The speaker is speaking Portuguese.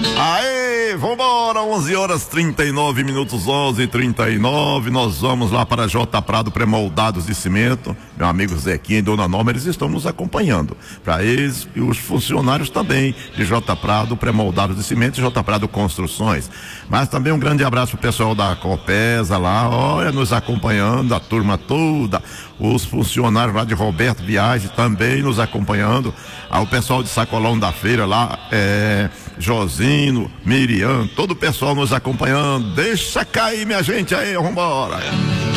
Aê, vambora, 11 horas 39 minutos, 11h39, nós vamos lá para J Prado Pré-Moldados de Cimento, meu amigo Zequinha e Dona Norma, eles estão nos acompanhando, para eles e os funcionários também de J Prado Pré-Moldados de Cimento e J Prado Construções, mas também um grande abraço pro pessoal da Copesa lá, olha, nos acompanhando, a turma toda, os funcionários lá de Roberto Viagem também nos acompanhando, o pessoal de Sacolão da Feira lá, Josino, Miriam, todo o pessoal nos acompanhando. Deixa cair, minha gente, aí, vambora.